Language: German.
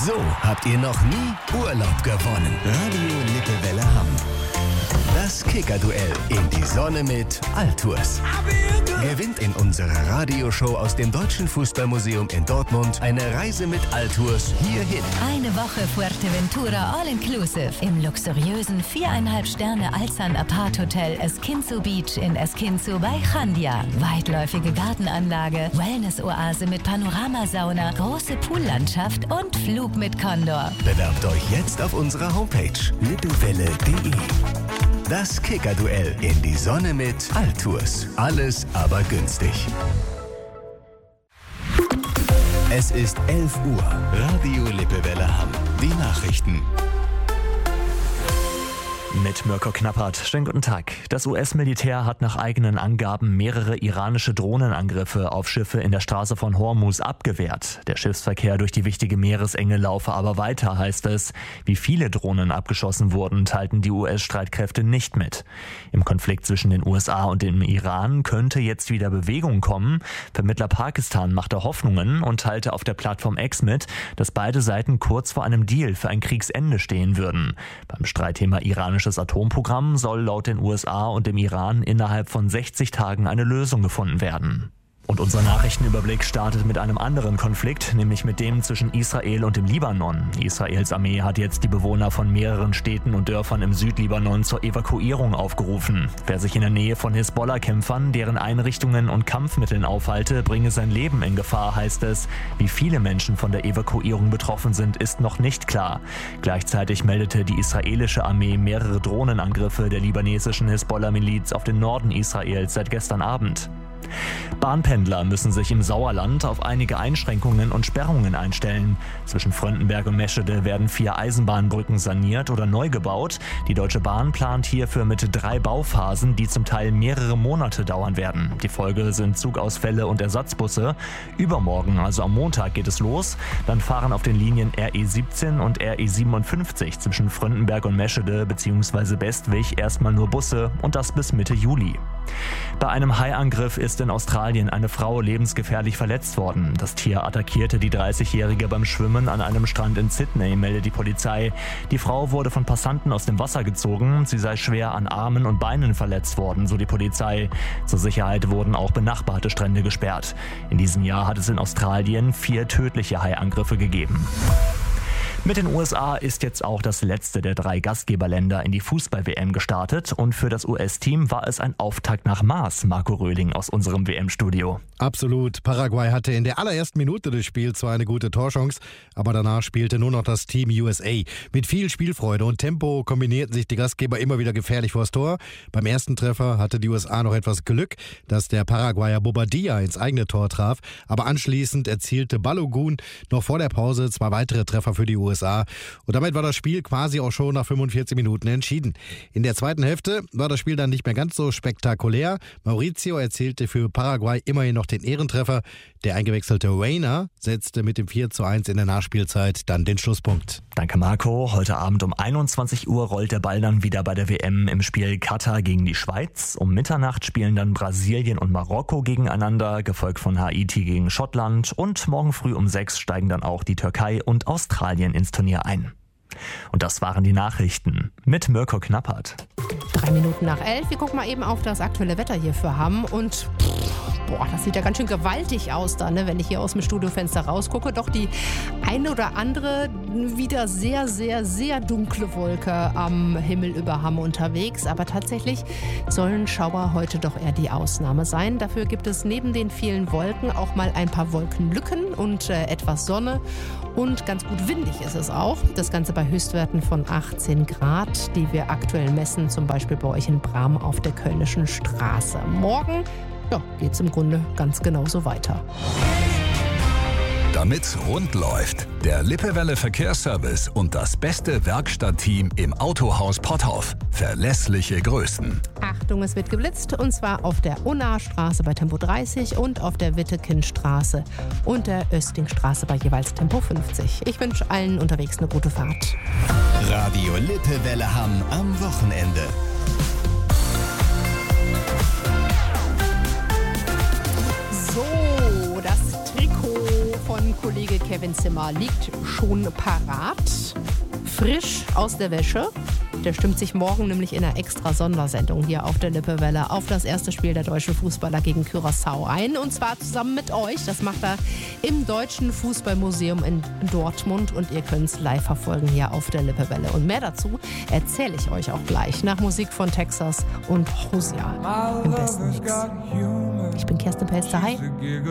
So habt ihr noch nie Urlaub gewonnen. Radio Lippewelle Hamm. Das Kicker-Duell in die Sonne mit Altours. Gewinnt in unserer Radioshow aus dem Deutschen Fußballmuseum in Dortmund eine Reise mit Altours hierhin. Eine Woche Fuerteventura All-Inclusive im luxuriösen 4,5 Sterne Alzan Apart Hotel Esquinzo Beach in Esquinzo bei Chandia. Weitläufige Gartenanlage, Wellness-Oase mit Panoramasauna, große Poollandschaft und Flug mit Condor. Bewerbt euch jetzt auf unserer Homepage lippewelle.de. Das Kicker-Duell in die Sonne mit Altours. Alles aber günstig. Es ist 11 Uhr. Radio Lippewelle Hamm. Die Nachrichten. Mit Mirko Knappert. Schönen guten Tag. Das US-Militär hat nach eigenen Angaben mehrere iranische Drohnenangriffe auf Schiffe in der Straße von Hormuz abgewehrt. Der Schiffsverkehr durch die wichtige Meeresenge laufe aber weiter, heißt es. Wie viele Drohnen abgeschossen wurden, teilten die US-Streitkräfte nicht mit. Im Konflikt zwischen den USA und dem Iran könnte jetzt wieder Bewegung kommen. Vermittler Pakistan machte Hoffnungen und teilte auf der Plattform X mit, dass beide Seiten kurz vor einem Deal für ein Kriegsende stehen würden. Beim Streitthema iranisches Atomprogramm soll laut den USA und dem Iran innerhalb von 60 Tagen eine Lösung gefunden werden. Und unser Nachrichtenüberblick startet mit einem anderen Konflikt, nämlich mit dem zwischen Israel und dem Libanon. Israels Armee hat jetzt die Bewohner von mehreren Städten und Dörfern im Südlibanon zur Evakuierung aufgerufen. Wer sich in der Nähe von Hisbollah-Kämpfern, deren Einrichtungen und Kampfmitteln aufhalte, bringe sein Leben in Gefahr, heißt es. Wie viele Menschen von der Evakuierung betroffen sind, ist noch nicht klar. Gleichzeitig meldete die israelische Armee mehrere Drohnenangriffe der libanesischen Hisbollah-Miliz auf den Norden Israels seit gestern Abend. Bahnpendler müssen sich im Sauerland auf einige Einschränkungen und Sperrungen einstellen. Zwischen Fröndenberg und Meschede werden 4 Eisenbahnbrücken saniert oder neu gebaut. Die Deutsche Bahn plant hierfür mit 3 Bauphasen, die zum Teil mehrere Monate dauern werden. Die Folge sind Zugausfälle und Ersatzbusse. Übermorgen, also am Montag, geht es los. Dann fahren auf den Linien RE17 und RE57 zwischen Fröndenberg und Meschede bzw. Bestwig erstmal nur Busse und das bis Mitte Juli. Bei einem Haiangriff ist in Australien eine Frau lebensgefährlich verletzt worden. Das Tier attackierte die 30-Jährige beim Schwimmen an einem Strand in Sydney, meldet die Polizei. Die Frau wurde von Passanten aus dem Wasser gezogen. Sie sei schwer an Armen und Beinen verletzt worden, so die Polizei. Zur Sicherheit wurden auch benachbarte Strände gesperrt. In diesem Jahr hat es in Australien 4 tödliche Haiangriffe gegeben. Mit den USA ist jetzt auch das letzte der 3 Gastgeberländer in die Fußball-WM gestartet und für das US-Team war es ein Auftakt nach Maß, Marco Röhling aus unserem WM-Studio. Absolut. Paraguay hatte in der allerersten Minute des Spiels zwar eine gute Torchance, aber danach spielte nur noch das Team USA. Mit viel Spielfreude und Tempo kombinierten sich die Gastgeber immer wieder gefährlich vors Tor. Beim ersten Treffer hatte die USA noch etwas Glück, dass der Paraguayer Bobadilla ins eigene Tor traf, aber anschließend erzielte Balogun noch vor der Pause 2 weitere Treffer für die USA. Und damit war das Spiel quasi auch schon nach 45 Minuten entschieden. In der zweiten Hälfte war das Spiel dann nicht mehr ganz so spektakulär. Mauricio erzielte für Paraguay immerhin noch den Ehrentreffer. Der eingewechselte Reina setzte mit dem 4:1 in der Nachspielzeit dann den Schlusspunkt. Danke Marco. Heute Abend um 21 Uhr rollt der Ball dann wieder bei der WM im Spiel Katar gegen die Schweiz. Um Mitternacht spielen dann Brasilien und Marokko gegeneinander, gefolgt von Haiti gegen Schottland. Und morgen früh um 6 steigen dann auch die Türkei und Australien ins Turnier ein. Und das waren die Nachrichten mit Mirko Knappert. 3 Minuten nach 11. Wir gucken mal eben auf das aktuelle Wetter hier für Hamm und das sieht ja ganz schön gewaltig aus da, ne, wenn ich hier aus dem Studiofenster rausgucke. Doch die eine oder andere wieder sehr, sehr, sehr dunkle Wolke am Himmel über Hamm unterwegs. Aber tatsächlich sollen Schauer heute doch eher die Ausnahme sein. Dafür gibt es neben den vielen Wolken auch mal ein paar Wolkenlücken und etwas Sonne. Und ganz gut windig ist es auch. Das Ganze bei Höchstwerten von 18 Grad, die wir aktuell messen, zum Beispiel bei euch in Bram auf der Kölnischen Straße. Morgen geht es im Grunde ganz genauso weiter. Damit's rund läuft, der Lippewelle Verkehrsservice und das beste Werkstattteam im Autohaus Potthoff. Verlässliche Größen. Achtung, es wird geblitzt und zwar auf der Unnastraße bei Tempo 30 und auf der Wittekindstraße und der Östingstraße bei jeweils Tempo 50. Ich wünsche allen unterwegs eine gute Fahrt. Radio Lippewelle Hamm am Wochenende. So, das Trikot von Kollege neue Kevin Zimmer liegt schon parat, frisch aus der Wäsche. Der stimmt sich morgen nämlich in einer extra Sondersendung hier auf der Lippewelle auf das erste Spiel der deutschen Fußballer gegen Curaçao ein. Und zwar zusammen mit euch. Das macht er im Deutschen Fußballmuseum in Dortmund. Und ihr könnt es live verfolgen hier auf der Lippewelle. Und mehr dazu erzähle ich euch auch gleich nach Musik von Texas und Hosea im besten Mix. Ich bin Kerstin Pelster. Hi.